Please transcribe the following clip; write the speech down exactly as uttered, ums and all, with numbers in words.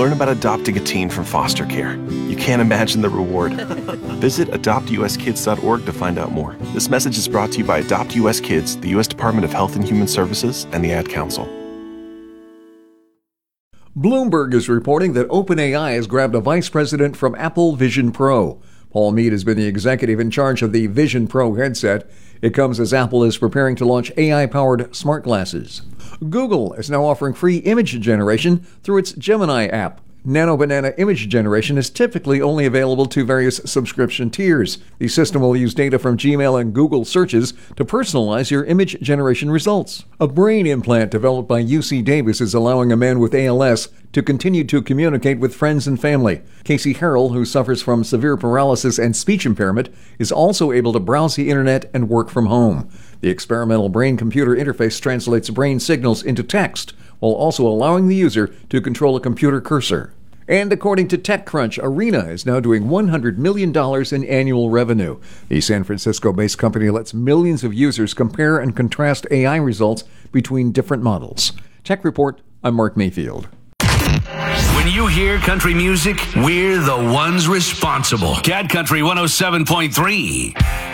Learn about adopting a teen from foster care. You can't imagine the reward. Visit adopt u s kids dot org to find out more. This message is brought to you by Adopt U S Kids, the U S Department of Health and Human Services, and the Ad Council. Bloomberg is reporting that OpenAI has grabbed a vice president from Apple Vision Pro. Paul Mead has been the executive in charge of the Vision Pro headset. It comes as Apple is preparing to launch A I-powered smart glasses. Google is now offering free image generation through its Gemini app. Nano Banana image generation is typically only available to various subscription tiers. The system will use data from Gmail and Google searches to personalize your image generation results. A brain implant developed by U C Davis is allowing a man with A L S to continue to communicate with friends and family. Casey Harrell, who suffers from severe paralysis and speech impairment, is also able to browse the internet and work from home. The experimental brain-computer interface translates brain signals into text, while also allowing the user to control a computer cursor. And according to TechCrunch, Arena is now doing one hundred million dollars in annual revenue. The San Francisco-based company lets millions of users compare and contrast A I results between different models. Tech Report, I'm Mark Mayfield. When you hear country music, we're the ones responsible. Cat Country one oh seven point three.